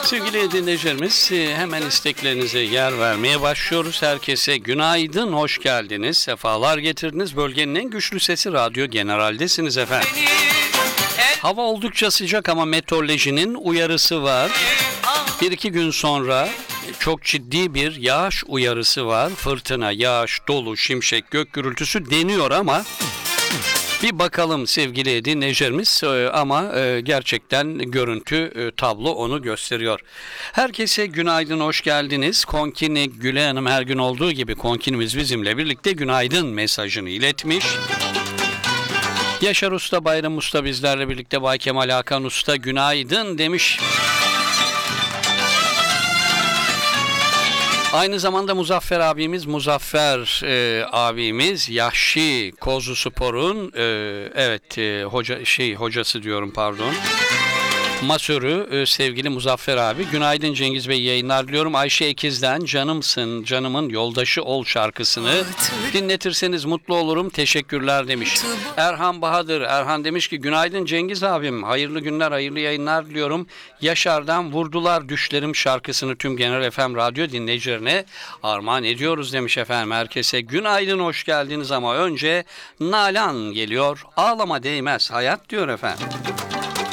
Sevgili dinleyicilerimiz, hemen isteklerinize yer vermeye başlıyoruz. Herkese günaydın, hoş geldiniz, sefalar getirdiniz. Bölgenin en güçlü sesi Radyo General'desiniz efendim. Hava oldukça sıcak ama meteorolojinin uyarısı var. 1-2 gün sonra çok ciddi bir yağış uyarısı var. Fırtına, yağış, dolu, şimşek, gök gürültüsü deniyor ama bir bakalım sevgili dinleyicilerimiz, ama gerçekten görüntü, tablo onu gösteriyor. Herkese günaydın, hoş geldiniz. Konkini Güle Hanım her gün olduğu gibi konkinimiz bizimle birlikte günaydın mesajını iletmiş. Yaşar Usta, Bayram Usta bizlerle birlikte, Bay Kemal Hakan Usta günaydın demiş. Aynı zamanda Muzaffer abimiz Yahşi Kozluspor'un hocası diyorum, pardon. Masörü sevgili Muzaffer abi. Günaydın Cengiz Bey, yayınlar diliyorum. Ayşe Ekiz'den Canımsın Canımın Yoldaşı Ol şarkısını dinletirseniz mutlu olurum. Teşekkürler demiş. Erhan Bahadır. Erhan demiş ki günaydın Cengiz abim. Hayırlı günler, hayırlı yayınlar diliyorum. Yaşar'dan Vurdular Düşlerim şarkısını tüm Genel FM radyo dinleyicilerine armağan ediyoruz demiş efendim. Herkese günaydın, hoş geldiniz ama önce Nalan geliyor. Ağlama değmez hayat diyor efendim.